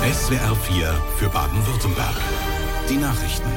SWR 4 für Baden-Württemberg. Die Nachrichten.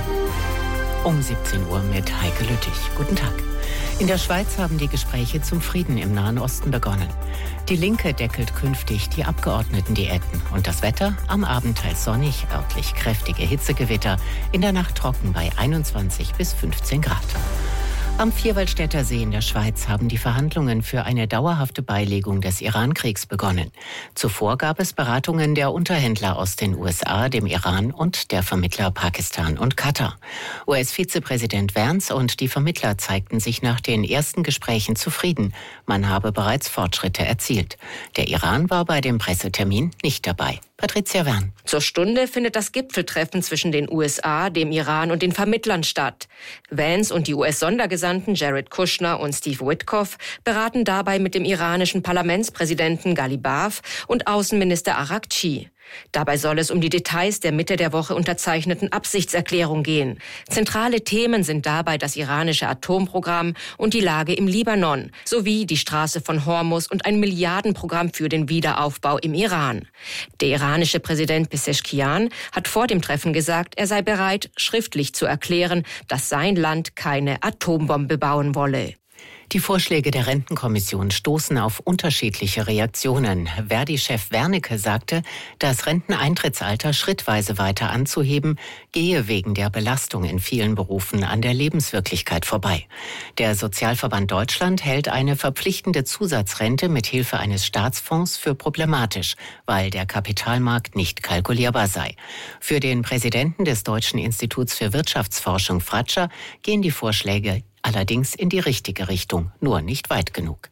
Um 17 Uhr mit Heike Lüttich. Guten Tag. In der Schweiz haben die Gespräche zum Frieden im Nahen Osten begonnen. Die Linke deckelt künftig die Abgeordnetendiäten. Und das Wetter? Am Abend teils sonnig, örtlich kräftige Hitzegewitter. In der Nacht trocken bei 21 bis 15 Grad. Am Vierwaldstätter See in der Schweiz haben die Verhandlungen für eine dauerhafte Beilegung des Iran-Kriegs begonnen. Zuvor gab es Beratungen der Unterhändler aus den USA, dem Iran und der Vermittler Pakistan und Katar. US-Vizepräsident Vance und die Vermittler zeigten sich nach den ersten Gesprächen zufrieden. Man habe bereits Fortschritte erzielt. Der Iran war bei dem Pressetermin nicht dabei. Patricia Wern. Zur Stunde findet das Gipfeltreffen zwischen den USA, dem Iran und den Vermittlern statt. Vance und die US-Sondergesandten Jared Kushner und Steve Witkoff beraten dabei mit dem iranischen Parlamentspräsidenten Ghalibaf und Außenminister Araghchi. Dabei soll es um die Details der Mitte der Woche unterzeichneten Absichtserklärung gehen. Zentrale Themen sind dabei das iranische Atomprogramm und die Lage im Libanon, sowie die Straße von Hormuz und ein Milliardenprogramm für den Wiederaufbau im Iran. Der iranische Präsident Pezeshkian hat vor dem Treffen gesagt, er sei bereit, schriftlich zu erklären, dass sein Land keine Atombombe bauen wolle. Die Vorschläge der Rentenkommission stoßen auf unterschiedliche Reaktionen. Verdi-Chef Wernicke sagte, das Renteneintrittsalter schrittweise weiter anzuheben, gehe wegen der Belastung in vielen Berufen an der Lebenswirklichkeit vorbei. Der Sozialverband Deutschland hält eine verpflichtende Zusatzrente mit Hilfe eines Staatsfonds für problematisch, weil der Kapitalmarkt nicht kalkulierbar sei. Für den Präsidenten des Deutschen Instituts für Wirtschaftsforschung Fratscher gehen die Vorschläge allerdings in die richtige Richtung, nur nicht weit genug.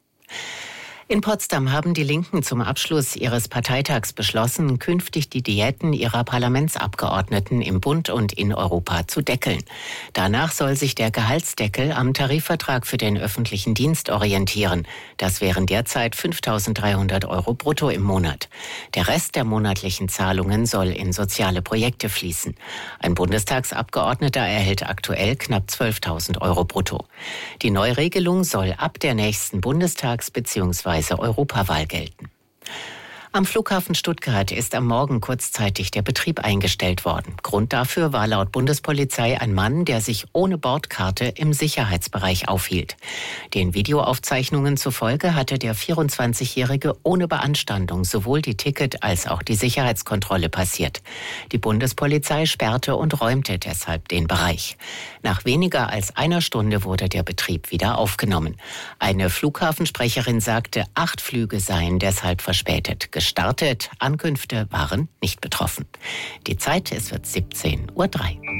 In Potsdam haben die Linken zum Abschluss ihres Parteitags beschlossen, künftig die Diäten ihrer Parlamentsabgeordneten im Bund und in Europa zu deckeln. Danach soll sich der Gehaltsdeckel am Tarifvertrag für den öffentlichen Dienst orientieren. Das wären derzeit 5.300 € brutto im Monat. Der Rest der monatlichen Zahlungen soll in soziale Projekte fließen. Ein Bundestagsabgeordneter erhält aktuell knapp 12.000 € brutto. Die Neuregelung soll ab der nächsten Bundestags- bzw. Europawahl gelten. Am Flughafen Stuttgart ist am Morgen kurzzeitig der Betrieb eingestellt worden. Grund dafür war laut Bundespolizei ein Mann, der sich ohne Bordkarte im Sicherheitsbereich aufhielt. Den Videoaufzeichnungen zufolge hatte der 24-Jährige ohne Beanstandung sowohl die Ticket- als auch die Sicherheitskontrolle passiert. Die Bundespolizei sperrte und räumte deshalb den Bereich. Nach weniger als einer Stunde wurde der Betrieb wieder aufgenommen. Eine Flughafensprecherin sagte, 8 Flüge seien deshalb verspätet. Gestartet, Ankünfte waren nicht betroffen. Die Zeit, es wird 17:03 Uhr.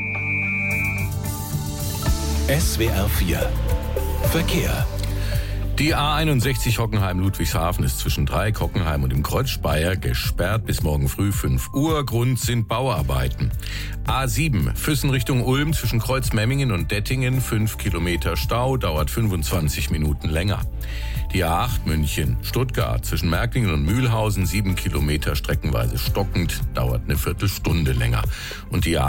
SWR 4 Verkehr. Die A61 Hockenheim-Ludwigshafen ist zwischen Dreieck, Hockenheim und dem Kreuz Speyer gesperrt bis morgen früh 5 Uhr. Grund sind Bauarbeiten. A7 Füssen Richtung Ulm zwischen Kreuz Memmingen und Dettingen 5 Kilometer Stau, dauert 25 Minuten länger. Die A8 München-Stuttgart zwischen Märklingen und Mühlhausen 7 Kilometer streckenweise stockend, dauert eine Viertelstunde länger. Und die